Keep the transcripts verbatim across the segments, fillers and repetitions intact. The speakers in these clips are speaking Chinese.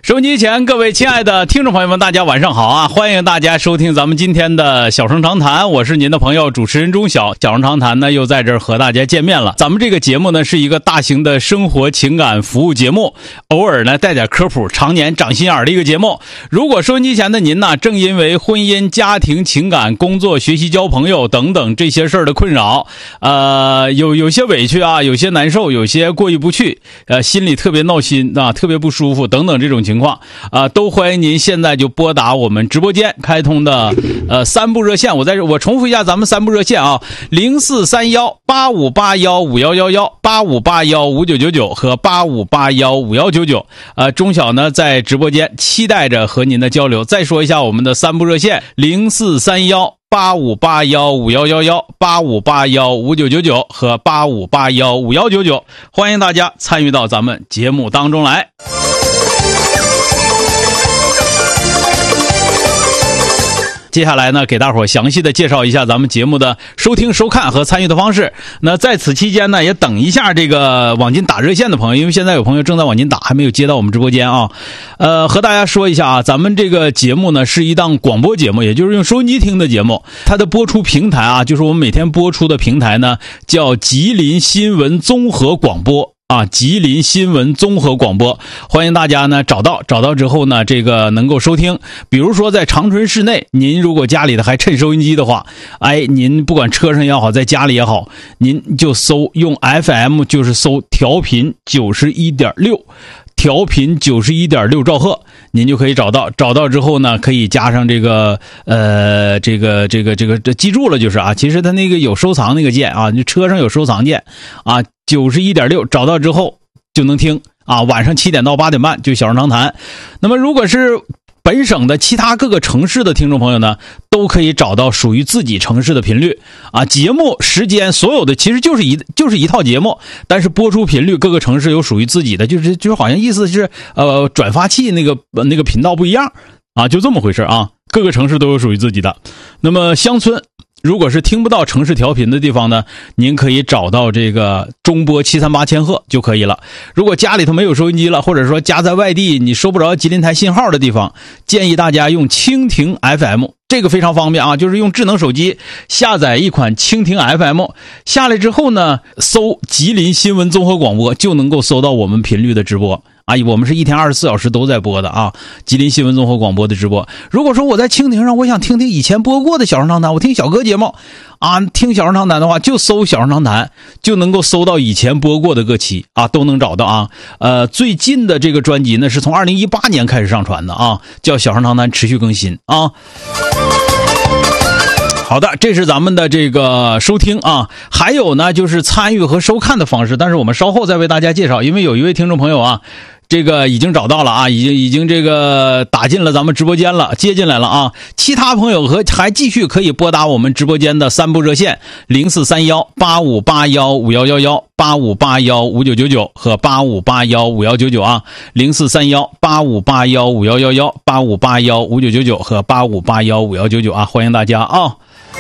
收音机前各位亲爱的听众朋友们，大家晚上好啊！欢迎大家收听咱们今天的小声长谈，我是您的朋友主持人钟晓。小声长谈呢又在这儿和大家见面了。咱们这个节目呢是一个大型的生活情感服务节目，偶尔呢带点科普，常年长心眼的一个节目。如果收音机前的您呢正因为婚姻、家庭、情感、工作、学习、交朋友等等这些事儿的困扰，呃有有些委屈啊，有些难受，有些过意不去，呃心里特别闹心啊，特别不舒服等等这种情况。况啊，都欢迎您现在就拨打我们直播间开通的呃三部热线。我在这我重复一下咱们三部热线啊，零四三幺八五八幺五幺幺幺、八五八幺五九九九和八五八幺五幺九九。呃，钟晓呢在直播间期待着和您的交流。再说一下我们的三部热线：零四三幺八五八幺五幺幺幺、八五八幺五九九九和八五八幺五幺九九。欢迎大家参与到咱们节目当中来。接下来呢，给大伙详细的介绍一下咱们节目的收听、收看和参与的方式。那在此期间呢，也等一下这个网金打热线的朋友，因为现在有朋友正在网金打，还没有接到我们直播间啊。呃，和大家说一下啊，咱们这个节目呢是一档广播节目，也就是用收音机听的节目。它的播出平台啊，就是我们每天播出的平台呢，叫吉林新闻综合广播。啊，吉林新闻综合广播，欢迎大家呢找到找到之后呢，这个能够收听。比如说在长春市内，您如果家里的还趁收音机的话，哎，您不管车上也好，在家里也好，您就搜用 F M， 就是搜调频九十一点六。调频九十一点六兆赫，您就可以找到。找到之后呢，可以加上这个呃，这个这个这个这记住了就是啊，其实它那个有收藏那个键啊，你车上有收藏键啊，九十一点六找到之后就能听啊。晚上七点到八点半就小声长谈。那么如果是本省的其他各个城市的听众朋友呢，都可以找到属于自己城市的频率啊。节目时间所有的其实就是一就是一套节目，但是播出频率各个城市有属于自己的，就是就是好像意思是呃转发器那个那个频道不一样啊，就这么回事啊。各个城市都有属于自己的。那么乡村如果是听不到城市调频的地方呢，您可以找到这个中波七三八千赫就可以了。如果家里头没有收音机了，或者说家在外地你收不着吉林台信号的地方，建议大家用蜻蜓 F M， 这个非常方便啊，就是用智能手机下载一款蜻蜓 F M， 下来之后呢，搜吉林新闻综合广播就能够搜到我们频率的直播。啊，我们是一天二十四小时都在播的啊，吉林新闻综合广播的直播。如果说我在蜻蜓上，我想听听以前播过的小声长谈，我听小哥节目啊，听小声长谈的话，就搜小声长谈，就能够搜到以前播过的各期啊，都能找到啊。呃，最近的这个专辑呢，是从二零一八年开始上传的啊，叫小声长谈持续更新啊。好的，这是咱们的这个收听啊，还有呢就是参与和收看的方式，但是我们稍后再为大家介绍，因为有一位听众朋友啊，这个已经找到了啊，已经已经这个打进了咱们直播间了，接进来了啊。其他朋友和还继续可以拨打我们直播间的三部热线零四三幺八五八幺五幺幺幺、八五八幺五九九九和八五八幺五幺九九啊，零四三幺八五八幺五幺幺幺、八五八幺五九九九和八五八幺五幺九九啊，欢迎大家啊。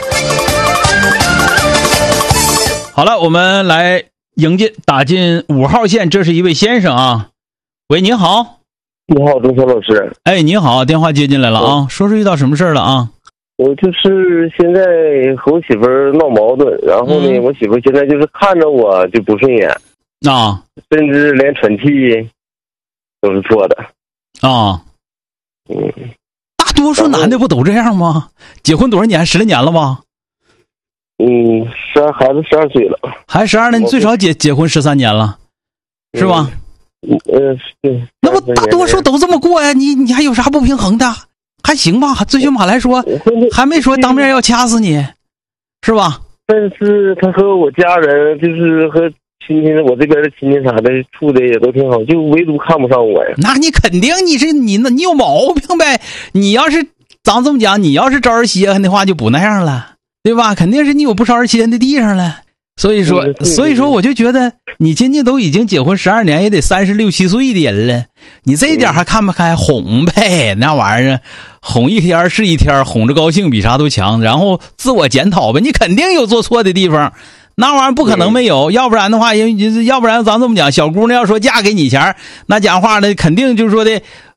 好了，我们来迎进打进五号线，这是一位先生啊。喂，您好。 你好，钟晓老师。 哎，您好，电话接进来了啊，说是遇到什么事了啊？ 我就是现在和我媳妇儿闹矛盾，然后呢、嗯，我媳妇儿现在就是看着我就不顺眼啊， 甚至连喘气都是错的啊。 嗯， 大多数男的不都这样吗？结婚多少年？十来年了吧？ 嗯，十二孩子十二岁了， 还十二呢？你最少结结婚十三年了，是吧？ 嗯，呃，对。 那么大多数都这么过呀，你你还有啥不平衡的？还行吧，最起码来说，还没说当面要掐死你，是吧？ 但是他和我家人，就是和亲戚，我这边的亲戚啥的处的也都挺好，就唯独看不上我呀。 那你肯定你是你那你有毛病呗？你要是咱这么讲，你要是招人稀罕的话，就不那样了。对吧？肯定是你有不少人牵的地上了，所以说，所以说我就觉得你今年都已经结婚十二年，也得三十六七岁的人了，你这一点还看不开，哄呗，那玩意儿，哄一天是一天，哄着高兴比啥都强，然后自我检讨呗，你肯定有做错的地方，那玩意儿不可能没有，要不然的话，因为要不然咱这么讲，小姑娘要说嫁给你前，那讲话呢，肯定就是说的。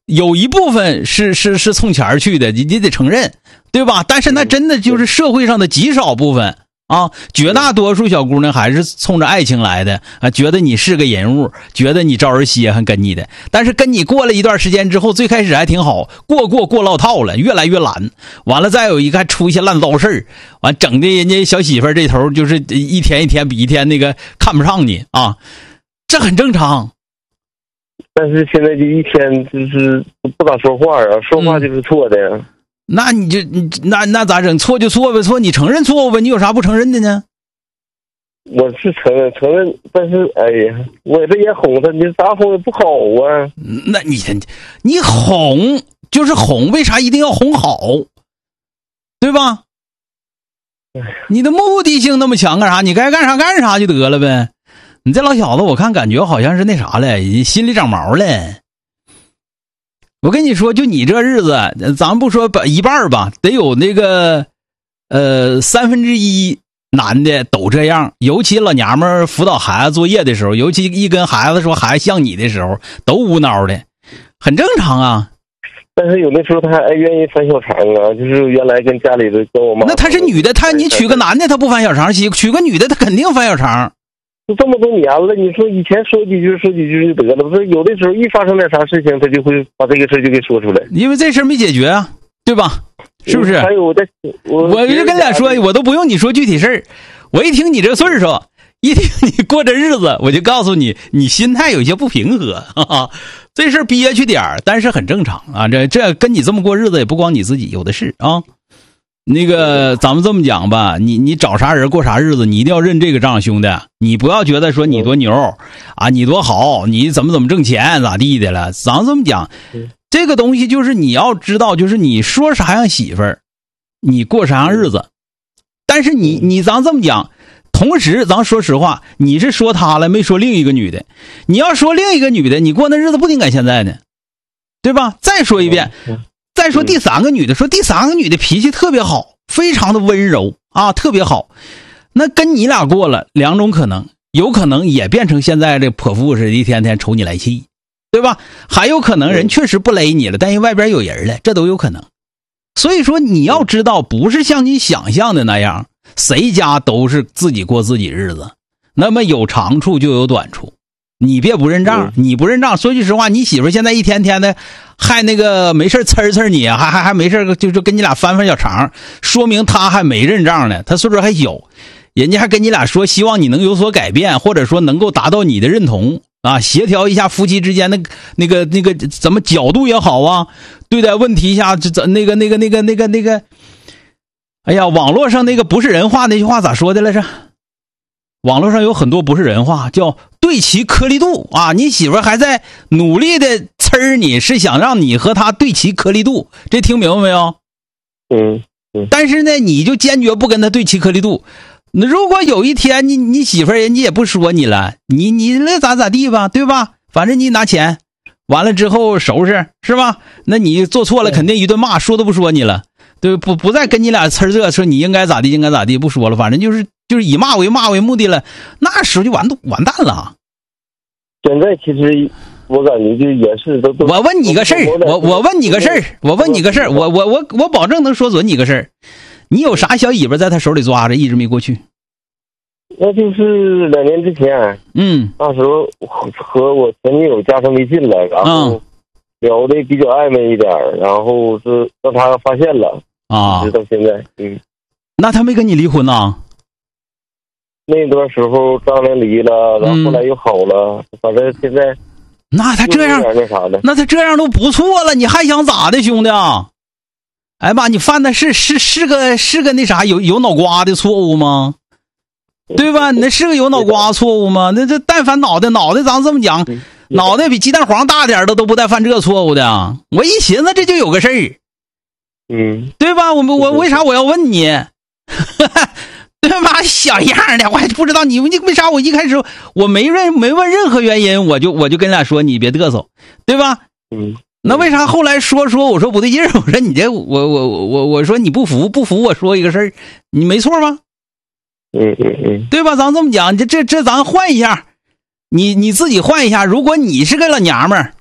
有一部分是是是冲钱去的，你你得承认，对吧？但是那真的就是社会上的极少部分啊，绝大多数小姑娘还是冲着爱情来的啊，觉得你是个人物，觉得你招人稀罕跟你的。但是跟你过了一段时间之后，最开始还挺好，过过过落套了，越来越懒。完了再有一个还出一些烂糟事儿，完整的人家小媳妇这头就是一天一天比一天那个看不上你啊，这很正常。 但是现在就一天就是不咋说话啊，说话就是错的呀。嗯、 那你就你那那咋整？错就错呗，错你承认错误呗，你有啥不承认的呢？ 我是承认承认，但是哎呀，我这也哄他，你咋哄也不好啊。 那你你哄就是哄，为啥一定要哄好？对吧？你的目的性那么强干啥？你该干啥干啥就得了呗。你这老小子，我看感觉好像是那啥了，心里长毛了。我跟你说，就你这日子，咱们不说一半吧，得有那个呃三分之一男的都这样。尤其老娘们辅导孩子作业的时候，尤其一跟孩子说孩子像你的时候，都无脑的，很正常啊。 但是有的时候他还愿意翻小肠啊，就是原来跟家里的跟我妈。 那他是女的，他你娶个男的他不翻小肠，娶个女的他肯定翻小肠。 都这么多年了，你说以前说几句说几句就得了，不是有的时候一发生点啥事情，他就会把这个事就给说出来。 因为这事没解决啊，对吧？是不是？ 还有我在，我我就跟俩说，我都不用你说具体事儿，我一听你这岁数，一听你过这日子，我就告诉你，你心态有些不平和啊。这事儿憋屈点儿，但是很正常啊。这这跟你这么过日子，也不光你自己，有的是啊。那个咱们这么讲吧，你你找啥人过啥日子，你一定要认这个账，兄弟。你不要觉得说你多牛啊，你多好，你怎么怎么挣钱咋地的了。咱们这么讲，这个东西就是你要知道，就是你说啥样媳妇儿，你过啥样日子。但是你你咱这么讲，同时咱说实话，你是说她了，没说另一个女的。你要说另一个女的，你过那日子不应该现在呢，对吧？再说一遍。再说第三个女的，说第三个女的脾气特别好，非常的温柔啊，特别好。那跟你俩过了两种可能，有可能也变成现在这泼妇似的，一天天瞅你来气，对吧？还有可能人确实不勒你了，但是外边有人了，这都有可能。所以说你要知道，不是像你想象的那样，谁家都是自己过自己日子。那么有长处就有短处，你别不认账，你不认账。说句实话，你媳妇现在一天天的还那个没事呲呲你，还还还没事就是跟你俩翻翻小肠，说明他还没认账呢，他岁数还小，人家还跟你俩说希望你能有所改变，或者说能够达到你的认同啊，协调一下夫妻之间的那个那个怎么角度也好啊，对待问题一下这那个那个那个那个那个，哎呀，网络上那个不是人话那句话咋说的来着？网络上有很多不是人话，叫对齐颗粒度啊！你媳妇还在努力的呲儿你，是想让你和她对齐颗粒度，这听明白没有？ 嗯嗯。 但是呢，你就坚决不跟她对齐颗粒度。如果有一天你你媳妇人家也不说你了，你你那咋咋地吧，对吧？反正你拿钱，完了之后收拾是吧？那你做错了肯定一顿骂，说都不说你了，对不？不再跟你俩呲这说你应该咋地应该咋地，不说了，反正就是。就是以骂为骂为目的了，那时候就完完蛋了。 现在其实我感觉就也是都都。 我问你个事儿，我我问你个事儿，我问你个事儿，我我我我保证能说准你个事儿。你有啥小尾巴在他手里抓着，一直没过去？ 那就是两年之前， 嗯， 那时候和我前女友加上微信了，然后聊的比较暧昧一点，然后是让他发现了啊，直到现在，嗯。 那他没跟你离婚呐？ 那段时候张良离了，然后后来又好了，嗯、反正现在那他这样那啥的， 那他这样都不错了，你还想咋的，兄弟？哎妈，你犯的是是是个是个那啥有有脑瓜的错误吗？对吧？你那是个有脑瓜错误吗？那这但凡脑袋脑袋，咱这么讲，脑袋比鸡蛋黄大点的都不带犯这错误的。我一寻思，这就有个事儿， 嗯， 对吧？我我为啥我要问你？对吧？小样的，我还不知道你你为啥我一开始我没问没问任何原因，我就我就跟俩说你别嘚瑟，对吧？ 嗯， 那为啥后来说说我说不对劲儿？我说你这我我我我说你不服不服，我说一个事儿，你没错吗？ 嗯嗯嗯， 对吧？咱这么讲，这这这咱换一下，你你自己换一下，如果你是个老娘们儿，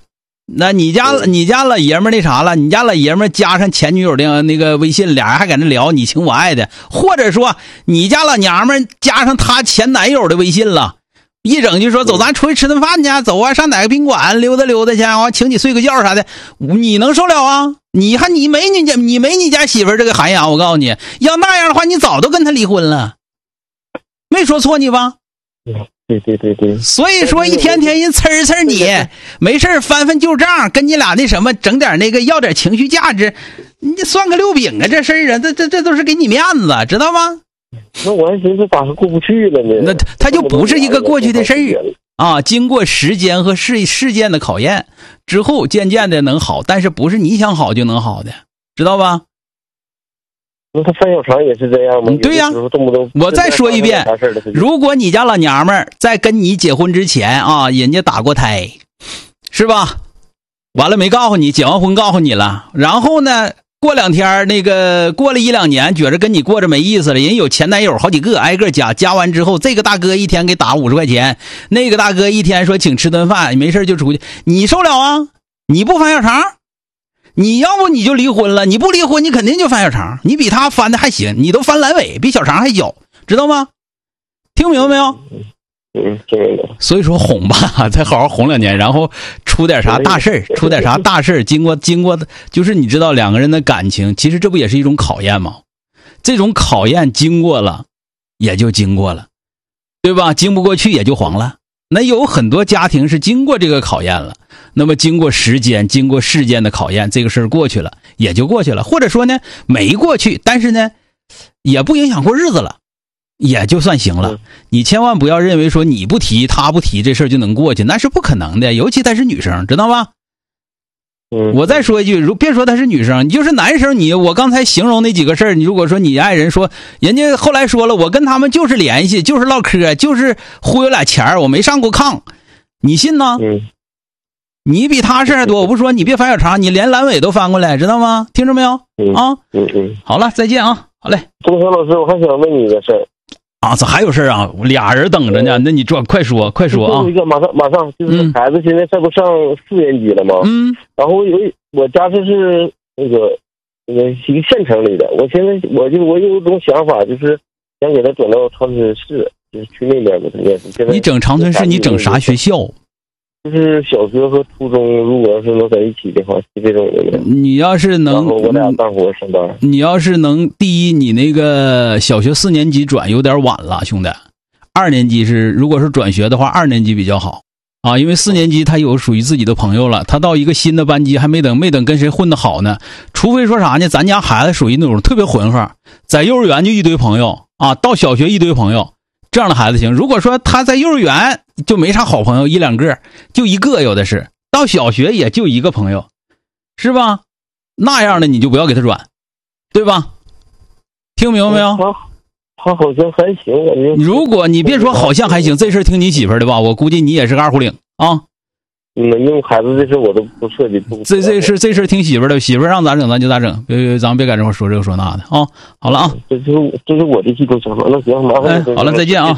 那你家你家老爷们儿那啥了？你家老爷们儿加上前女友的那个微信，俩人还搁那聊你情我爱的，或者说你家老娘们儿加上她前男友的微信了，一整就说走，咱出去吃顿饭去，走啊，上哪个宾馆溜达溜达去，完请你睡个觉啥的，你能受了啊？你看你没你家你没你家媳妇儿这个涵养，我告诉你，要那样的话，你早都跟他离婚了，没说错你吧？ 对对对对， 所以说一天天人呲呲你，没事翻翻旧账，跟你俩那什么整点那个要点情绪价值，你算个六饼啊，这事儿啊，这这这都是给你面子，知道吗？ 那我还寻思咋是过不去了呢？ 那他就不是一个过去的事儿啊，经过时间和事事件的考验之后，渐渐的能好，但是不是你想好就能好的，知道吧？ 那他范小长也是这样吗？ 对呀、啊，我再说一遍，如果你家老娘们儿在跟你结婚之前啊，人家打过胎，是吧？完了没告诉你，结完婚告诉你了，然后呢，过两天那个过了一两年，觉着跟你过着没意思了，人有前男友好几个，挨个加，加完之后，这个大哥一天给打五十块钱，那个大哥一天说请吃顿饭，没事就出去，你受了啊？你不翻小肠？你要不你就离婚了，你不离婚你肯定就翻小肠，你比他翻的还行，你都翻阑尾，比小肠还小，知道吗？听明白没有？ 嗯，听明白。 所以说哄吧，再好好哄两年，然后出点啥大事儿，出点啥大事儿，经过经过就是你知道两个人的感情，其实这不也是一种考验吗？这种考验经过了，也就经过了，对吧？经不过去也就黄了。那有很多家庭是经过这个考验了，那么经过时间经过事件的考验，这个事儿过去了也就过去了，或者说呢没过去，但是呢也不影响过日子了，也就算行了。你千万不要认为说你不提他不提这事儿就能过去，那是不可能的，尤其她是女生，知道吧？我再说一句，如别说她是女生，你就是男生，你我刚才形容那几个事儿，你如果说你爱人说人家后来说了，我跟他们就是联系，就是唠嗑，就是忽悠俩钱儿，我没上过炕，你信呢？ 嗯， 你比他事儿多，我不说你别翻小肠，你连阑尾都翻过来，知道吗？听着没有？ 嗯啊， 嗯嗯， 好了，再见啊，好嘞。 钟山老师，我还想问你一个事儿。 啊，这还有事啊？俩人等着呢，那你转快说，快说啊！ 一个马上马上就是孩子现在这不上四年级了吗？ 嗯， 然后有我家这是那个那个一个县城里的，我现在我就我有一种想法，就是想给他转到长春市，就是去那边给他念书。现在你整长春市，你整啥学校？ 就是小学和初中，如果要是能在一起的话，是这种的。 你要是能， 我俩干活上班。 你要是能，第一，你那个小学四年级转有点晚了，兄弟。二年级是，如果是转学的话，二年级比较好啊，因为四年级他有属于自己的朋友了，他到一个新的班级还没等没等跟谁混得好呢，除非说啥呢？咱家孩子属于那种特别混合，在幼儿园就一堆朋友啊，到小学一堆朋友。这样的孩子行，如果说他在幼儿园就没啥好朋友，一两个就一个有的是，到小学也就一个朋友，是吧？那样的你就不要给他转，对吧？听明白没有？ 他他好像还行，我觉得。 如果你别说好像还行，这事听你媳妇儿的吧，我估计你也是个二胡领啊。 嗯，因为孩子这事我都不涉及。 这这事这事听媳妇儿的，媳妇儿让咋整咱就咋整，别咱别搁这块说这个说那的啊。好了啊， 这就是这是我的一种想法。那行，麻烦你、 哎。好了，再见啊。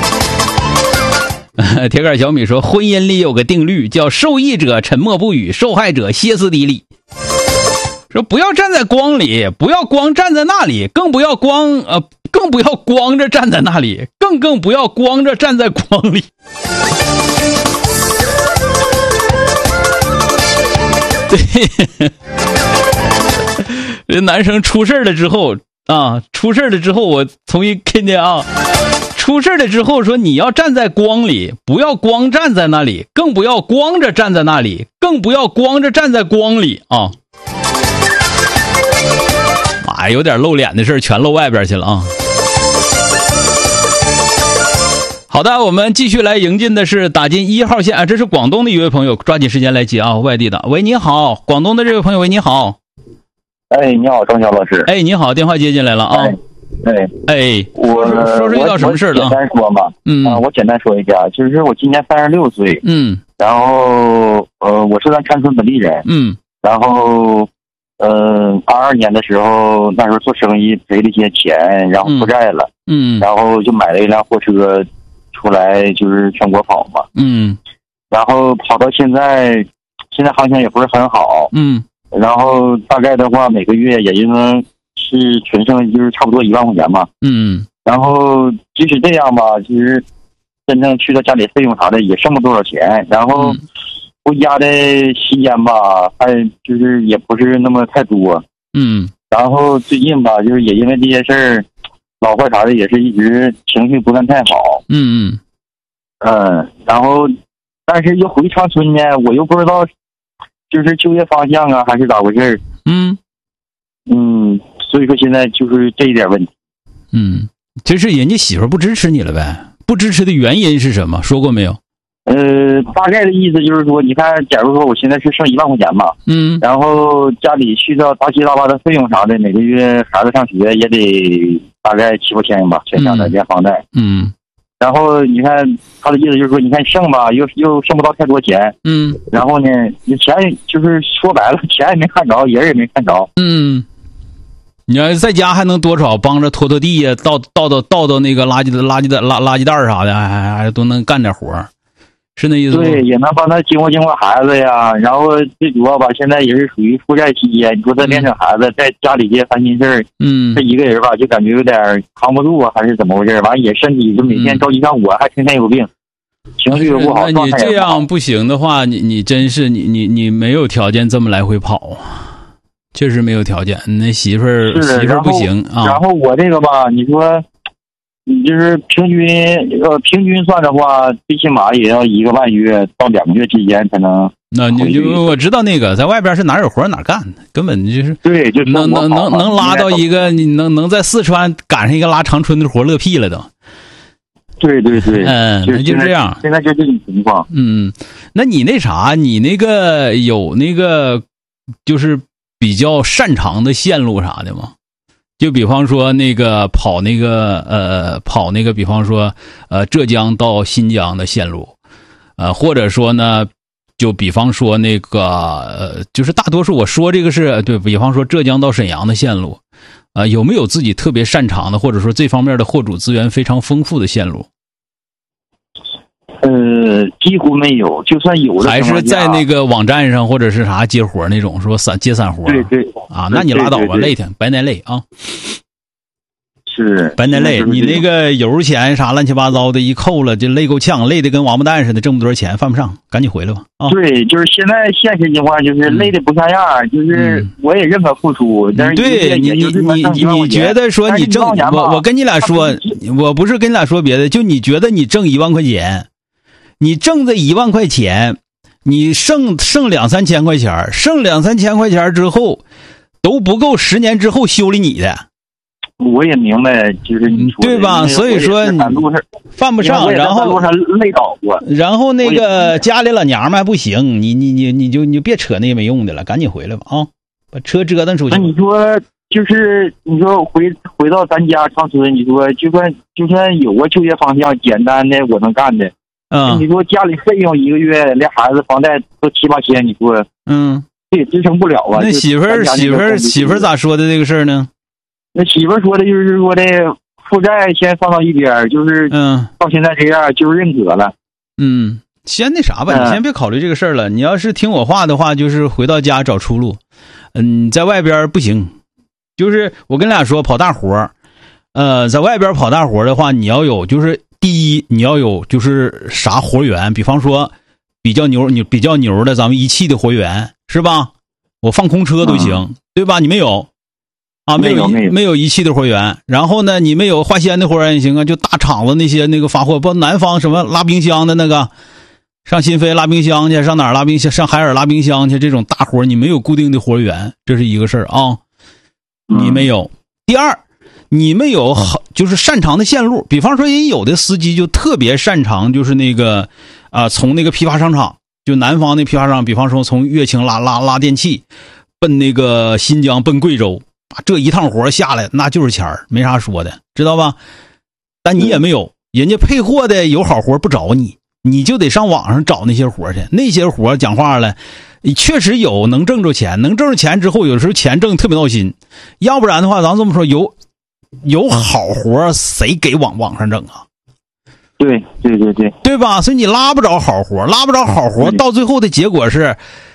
铁杆小米说，婚姻里有个定律，叫受益者沉默不语，受害者歇斯底里。说不要站在光里，不要光站在那里，更不要光呃，更不要光着站在那里，更更不要光着站在光里。对，这男生出事了之后啊，出事了之后，我重新看见啊，出事了之后说你要站在光里，不要光站在那里，更不要光着站在那里，更不要光着站在光里啊。妈呀，有点露脸的事全露外边去了啊。好的，我们继续来迎进的是打进一号线啊，这是广东的一位朋友，抓紧时间来接啊，外地的。喂，你好，广东的这位朋友，喂，你好。 哎，你好，张晓老师。 哎，你好，电话接进来了啊。 哎， 哎， 我说说遇到什么事了啊？ 简单说嘛， 嗯啊，我简单说一下，就是我今年三十六岁， 嗯， 然后呃，我是咱长春本地人， 嗯， 然后呃，二二年的时候，那时候做生意赔了一些钱，然后负债了， 嗯， 然后就买了一辆货车。出来就是全国跑嘛， 嗯， 然后跑到现在，现现在行情也不是很好， 嗯， 然后大概的话每个月也就能是纯剩就是差不多一万块钱吧， 嗯， 然后即使这样吧，其实真正去到家里费用啥的也剩不多少钱，然后回家的时间吧，还就是也不是那么太多， 嗯， 然后最近吧，就是也因为这些事儿，老婆啥的也是一直情绪不算太好， 嗯嗯嗯，然后但是又回长春呢，我又不知道就是就业方向啊还是咋回事， 嗯嗯，所以说现在就是这一点问题。 嗯，这是人家媳妇不支持你了呗？不支持的原因是什么？说过没有？ 呃，大概的意思就是说，你看，假如说我现在是剩一万块钱吧， 嗯， 然后家里去到大七大八的费用啥的，每个月孩子上学也得大概七八千吧，全家的连房贷， 嗯， 然后你看他的意思就是说，你看剩吧，又又剩不到太多钱， 嗯， 然后呢，你钱就是说白了，钱也没看着，人也没看着， 嗯。你要在家还能多少帮着拖拖地呀，倒倒倒倒倒那个垃圾的垃圾的垃垃圾袋啥的，还还还都能干点活，是那意思吗？ 对，也能帮他经过经过孩子呀。然后最主要吧，现在也是属于负债期间，你说他连着孩子，在家里这些烦心事儿， 嗯， 这一个人吧，就感觉有点扛不住啊，还是怎么回事？完也身体就每天着急上火，还天天有病，情绪又不好。 那你这样不行的话，你你真是你你你没有条件这么来回跑。确实没有条件，那媳妇儿媳妇儿不行啊。 然后我这个吧，你说，你就是平均呃平均算的话，最起码也要一个半月到两个月之间才能。 那你就我知道那个在外边是哪有活哪干，根本就是对，就能能能能拉到一个，你能能在四川赶上一个拉长春的活，乐屁了都。 对对对， 嗯，那就这样。 现在就这种情况。 嗯，那你那啥，你那个有那个就是比较擅长的线路啥的吗？就比方说那个跑那个呃跑那个，比方说呃浙江到新疆的线路，呃或者说呢，就比方说那个呃就是大多数我说这个是对比方说浙江到沈阳的线路，呃有没有自己特别擅长的，或者说这方面的货主资源非常丰富的线路？ 呃，几乎没有，就算有的还是在那个网站上或者是啥接活那种，说散接散活。 对对啊，那你拉倒吧，累挺，白耐累啊。 是白耐累，你那个油钱啥乱七八糟的，一扣了就累够呛，累的跟王八蛋似的，挣不多少钱，犯不上，赶紧回来吧。啊， 对，就是现在现实情况就是累的不像样，嗯、就是我也认可付出，但是对你你你你觉得说你挣我我跟你俩说，我不是跟你俩说别的，就你觉得你挣一万块钱。你挣这一万块钱，你剩剩两三千块钱，剩两三千块钱之后，都不够十年之后修理你的。 我也明白，就是你说对吧？所以说犯不上，然后累倒过， 然后那个家里老娘们还不行，你你你你就你就别扯那个没用的了，赶紧回来吧啊！把车折腾出去。 那你说就是你说回回到咱家长春，你说就算就算有个就业方向简单的我能干的。 嗯， 你说家里费用一个月连孩子房贷都七八千，你说， 嗯， 这也支撑不了啊。 那媳妇儿媳妇儿媳妇儿咋说的这个事儿呢？ 那媳妇儿说的就是说的负债先放到一边，就是嗯， 到现在这样就是认可了。 嗯，先那啥吧，你先别考虑这个事儿了。你要是听我话的话，就是回到家找出路。嗯，在外边不行，就是我跟俩说跑大活，呃，在外边跑大活的话，你要有就是。第一，你要有就是啥活源，比方说比较牛、牛比较牛的咱们一汽的活源是吧？我放空车都行，嗯、对吧？你没有啊？没有没有没有一汽的活源。然后呢，你没有华西安的活源也行啊，就大厂子那些那个发货，包括南方什么拉冰箱的那个，上新飞拉冰箱去，上哪儿拉冰箱？上海尔拉冰箱去，这种大活你没有固定的活源，这是一个事儿啊。你没有。嗯、第二。你们有好就是擅长的线路，比方说也有的司机就特别擅长，就是那个啊、呃，从那个批发商场，就南方那批发商，比方说从乐清拉拉拉电器，奔那个新疆奔贵州，这一趟活下来那就是钱儿，没啥说的，知道吧？但你也没有，人家配货的有好活不找你，你就得上网上找那些活去，那些活讲话了。你确实有能挣着钱，能挣着钱之后，有时候钱挣特别闹心，要不然的话，咱这么说有。有好活谁给网网上整啊？ 对对对对， 对吧？所以你拉不着好活，拉不着好活，到最后的结果是，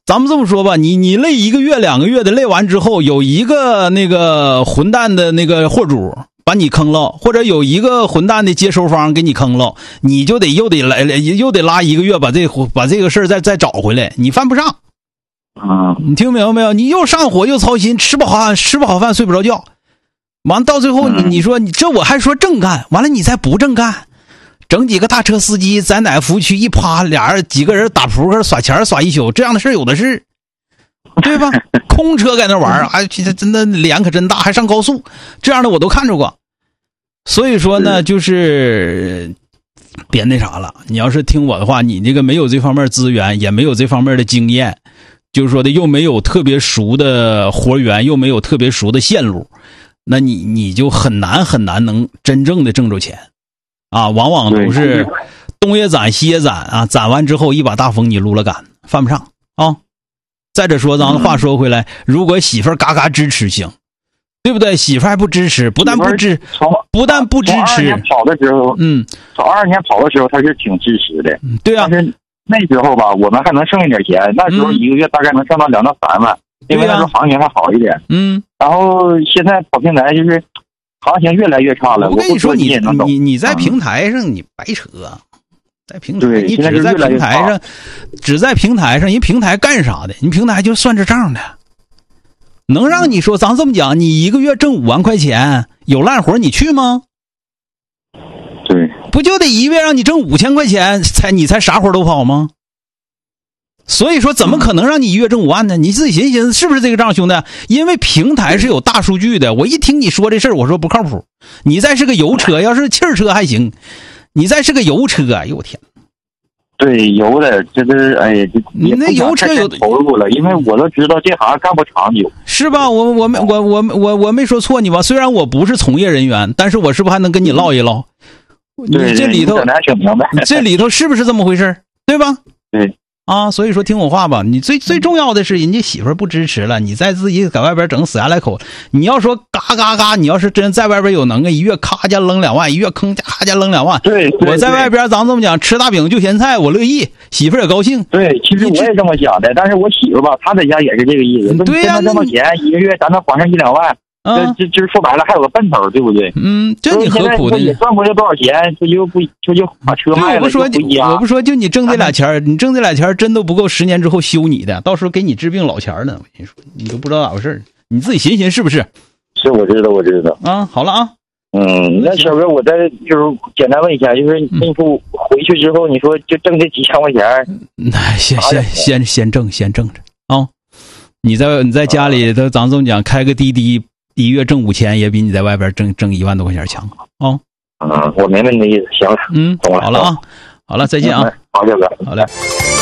咱们这么说吧，你你累一个月两个月的，累完之后有一个那个混蛋的那个货主把你坑了，或者有一个混蛋的接收方给你坑了，你就得又得来又得拉一个月把这把这个事儿再再找回来，你犯不上。 啊， 你听明白没有？你又上火又操心，吃不好饭吃不好饭睡不着觉，完到最后你你说你这我还说正干，完了你再不正干，整几个大车司机在哪服务区一趴，俩人几个人打扑克耍钱耍一宿，这样的事有的是，对吧？空车在那玩哎，真的脸可真大，还上高速，这样的我都看着过。所以说呢，就是别那啥了。你要是听我的话，你这个没有这方面资源，也没有这方面的经验，就是说的又没有特别熟的活源，又没有特别熟的线路，那你你就很难很难能真正的挣着钱啊！往往都是东也攒西也攒啊，攒完之后一把大风你撸了杆，犯不上啊。再者说，咱话说回来，如果媳妇儿嘎嘎支持行，对不对？媳妇儿还不支持，不但不支，不但不支持。 跑的时候， 嗯， 从二二年跑的时候，他是挺支持的。 对啊， 但是那时候吧，我们还能剩一点钱，那时候一个月大概能挣到两到三万，因为那时候行情还好一点。 嗯， 然后现在跑平台就是行情越来越差了。 我跟你说，你你你在平台上你白扯。在平台，你只在平台上，只在平台上，人平台干啥的？你平台就算着账的，能让你说，咱这么讲，你一个月挣五万块钱，有烂活你去吗？ 对， 不就得一月让你挣五千块钱，才你才啥活都跑吗？所以说，怎么可能让你一月挣五万呢？你自己寻思寻思，是不是这个账，兄弟？因为平台是有大数据的。我一听你说这事儿，我说不靠谱。你再是个油车，要是汽车还行。你再是个油车，哎呦我天！ 对，油的，这是哎， 你那油车有投入了，因为我都知道这行干不长久， 是吧？我我没我我我我没说错你吧？虽然我不是从业人员，但是我是不是还能跟你唠一唠？你这里头，这里头是不是这么回事？对吧？ 对。 啊，所以说听我话吧，你最最重要的是人家媳妇儿不支持了，你再自己在外边整死牙来口。你要说嘎嘎嘎，你要是真在外边有能耐，一月咔家扔两万，一月坑咔家扔两万。 对，对我在外边咱这么讲，吃大饼就咸菜，我乐意，媳妇儿也高兴。 对，其实我也这么想的，但是我媳妇吧，她在家也是这个意思。 对呀、啊， 挣到钱，一个月咱能还上一两万。 啊， 这这说白了还有个奔头，对不对？ 嗯，这你何苦的？ 也赚不了多少钱，这就不这就把车卖了。 我不说，我不说，就你挣这俩钱，你挣这俩钱真都不够十年之后修你的，到时候给你治病老钱呢。我跟你说，你都不知道咋回事，你自己寻寻是不是？ 是，我知道，我知道。 啊，好了啊。 嗯，那小哥，我再就是简单问一下，就是你说回去之后，你说就挣这几千块钱， 那先先先先挣，先挣着啊！你在你在家里头，咱这么讲，开个滴滴。一月挣五千也比你在外边挣挣一万多块钱强啊！ 啊，我明白你的意思，行， 嗯， 懂了， 好了啊，好了，再见啊， 好，小哥， 好嘞。